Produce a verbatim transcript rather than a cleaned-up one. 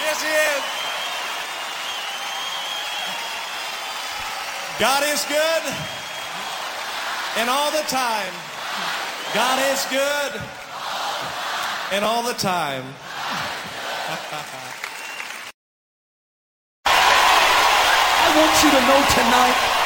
Yes, he is. God is good, and all the time. God is good, and all the time. I want you to know tonight